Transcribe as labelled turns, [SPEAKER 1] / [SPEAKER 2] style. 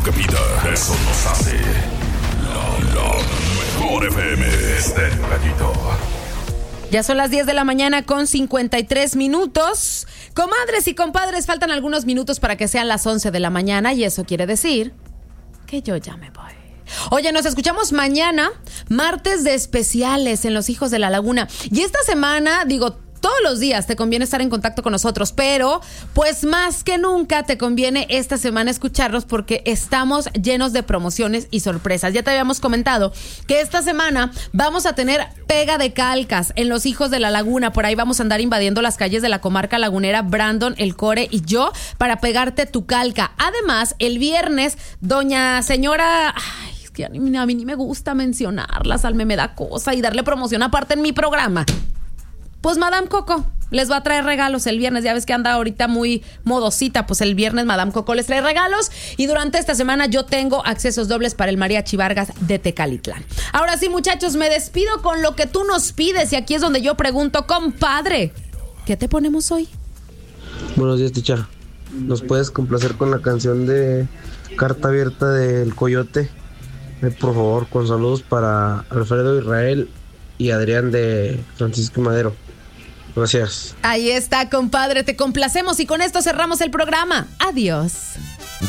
[SPEAKER 1] que pida, eso nos hace la mejor FM. Estéreo Gatito.
[SPEAKER 2] Ya son las 10 de la mañana con 53 minutos. Comadres y compadres, faltan algunos minutos para que sean las 11 de la mañana y eso quiere decir que yo ya me voy. Oye, nos escuchamos mañana, martes de especiales en Los Hijos de la Laguna. Y esta semana, todos los días te conviene estar en contacto con nosotros, pero pues más que nunca te conviene esta semana escucharnos porque estamos llenos de promociones y sorpresas. Ya te habíamos comentado que esta semana vamos a tener pega de calcas en Los Hijos de la Laguna. Por ahí vamos a andar invadiendo las calles de la comarca lagunera, Brandon, El Core y yo, para pegarte tu calca. Además, el viernes, doña señora... es que a mí ni me gusta mencionarla, Salme, me da cosa y darle promoción aparte en mi programa. Pues Madame Coco les va a traer regalos el viernes. Ya ves que anda ahorita muy modosita. Pues el viernes Madame Coco les trae regalos. Y durante esta semana yo tengo accesos dobles para el Mariachi Vargas de Tecalitlán. Ahora sí, muchachos, me despido con lo que tú nos pides. Y aquí es donde yo pregunto, compadre, ¿qué te ponemos hoy?
[SPEAKER 3] Buenos días, Ticha. ¿Nos puedes complacer con la canción de Carta Abierta del Coyote? Por favor, con saludos para Alfredo Israel y Adrián de Francisco Madero. Gracias.
[SPEAKER 2] Ahí está, compadre, te complacemos y con esto cerramos el programa. Adiós.